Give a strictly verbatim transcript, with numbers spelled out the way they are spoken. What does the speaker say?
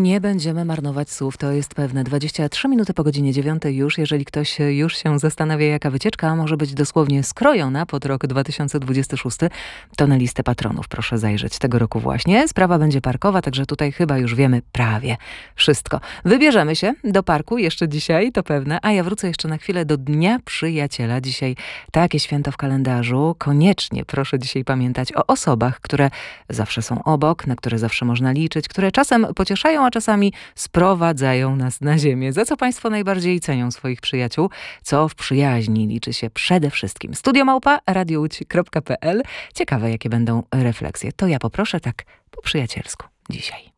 nie będziemy marnować słów, to jest pewne. dwadzieścia trzy minuty po godzinie dziewiątej już. Jeżeli ktoś już się zastanawia, jaka wycieczka może być dosłownie skrojona pod rok dwa tysiące dwudziesty szósty, to na listę patronów proszę zajrzeć tego roku właśnie. Sprawa będzie parkowa, także tutaj chyba już wiemy prawie wszystko. Wybierzemy się do parku jeszcze dzisiaj, to pewne, a ja wrócę jeszcze na chwilę do Dnia Przyjaciela. Dzisiaj takie święto w kalendarzu. Koniecznie proszę dzisiaj pamiętać o osobach, które zawsze są obok, na które zawsze można liczyć, które czasem pocieszają, a czasami sprowadzają nas na ziemię. Za co państwo najbardziej cenią swoich przyjaciół? Co w przyjaźni liczy się przede wszystkim? Studio małpa radiowódź kropka pe el. Ciekawe, jakie będą refleksje. To ja poproszę tak po przyjacielsku dzisiaj.